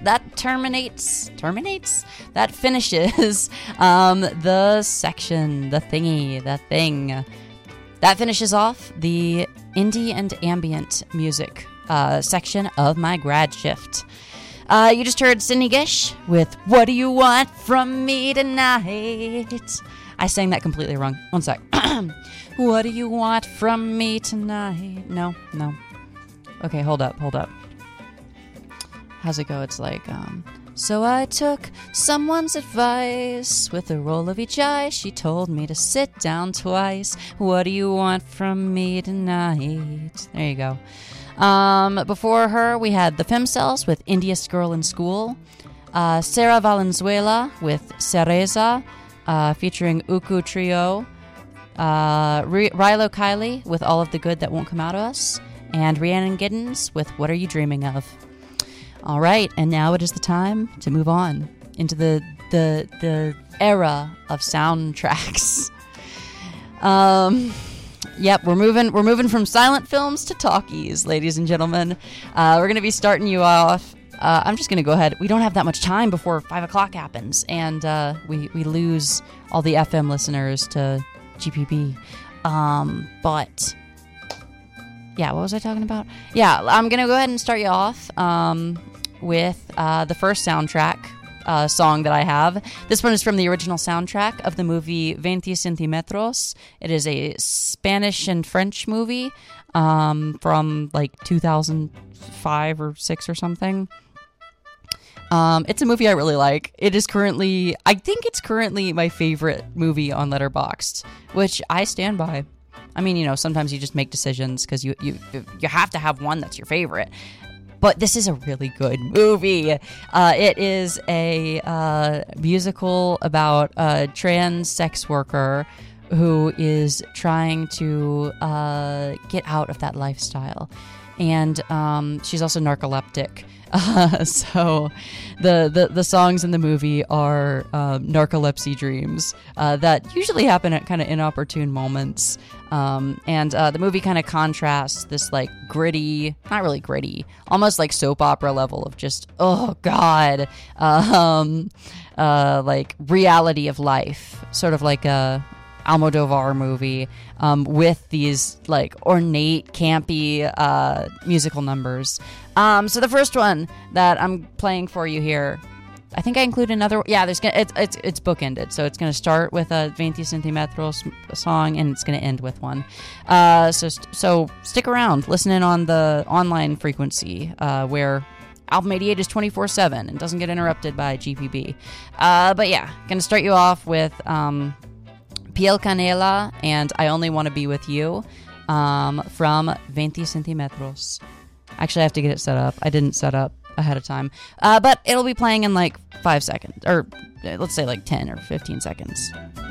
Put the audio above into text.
that that finishes the section, the thing. That finishes off the indie and ambient music section of my grad shift. You just heard Sidney Gish with What Do You Want From Me Tonight? I sang that completely wrong. One sec. What do you want from me tonight? No. Okay, hold up. How's it go? It's like, so I took someone's advice with a roll of each eye. She told me to sit down twice. What do you want from me tonight? There you go. Before her, we had the Femcells with Indiest Girl in School. Sarah Valenzuela with Cereza, featuring Uku Trio. Rilo Kiley with All of the Good That Won't Come Out of Us. And Rhiannon Giddens with What Are You Dreaming Of? All right, and now it is the time to move on into the era of soundtracks. Yep, we're moving from silent films to talkies, ladies and gentlemen. We're going to be starting you off. I'm just going to go ahead. We don't have that much time before 5 o'clock happens, and we lose all the FM listeners to GPB. But yeah, what was I talking about? Yeah, I'm going to go ahead and start you off with the first soundtrack song that I have. This one is from the original soundtrack of the movie 20 Centimetros. It is a Spanish and French movie from like 2005 or 6 or something. It's a movie I really like. I think it's currently my favorite movie on Letterboxd, which I stand by. I mean, sometimes you just make decisions because you have to have one that's your favorite. But this is a really good movie. It is a musical about a trans sex worker who is trying to get out of that lifestyle. And she's also narcoleptic. So the songs in the movie are narcolepsy dreams that usually happen at kind of inopportune moments. And the movie kind of contrasts this like gritty, not really gritty, almost like soap opera level of just, oh God, like reality of life, sort of like a Almodovar movie with these like ornate, campy musical numbers. So the first one that I'm playing for you here, I think I include another. Yeah, it's bookended, so it's gonna start with a 20 Centimetros song and it's gonna end with one. So stick around, listen in on the online frequency where Album 88 is 24/7 and doesn't get interrupted by GPB. But yeah, gonna start you off with Piel Canela and I Only Want to Be With You from 20 Centimetros. Actually, I have to get it set up. I didn't set up ahead of time. But it'll be playing in like 5 seconds, or let's say like 10 or 15 seconds.